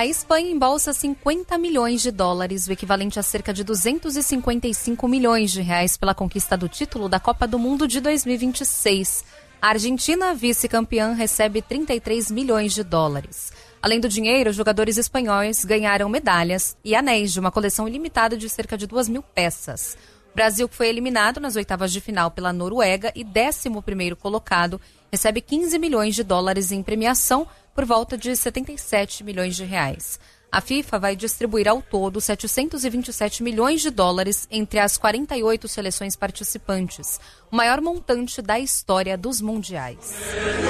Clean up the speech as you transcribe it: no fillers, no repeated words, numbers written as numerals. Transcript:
A Espanha embolsa 50 milhões de dólares, o equivalente a cerca de 255 milhões de reais pela conquista do título da Copa do Mundo de 2026. A Argentina, vice-campeã, recebe 33 milhões de dólares. Além do dinheiro, os jogadores espanhóis ganharam medalhas e anéis de uma coleção ilimitada de cerca de 2.000 peças. O Brasil, que foi eliminado nas oitavas de final pela Noruega e 11º colocado, recebe 15 milhões de dólares em premiação, por volta de 77 milhões de reais. A FIFA vai distribuir ao todo 727 milhões de dólares entre as 48 seleções participantes, o maior montante da história dos mundiais.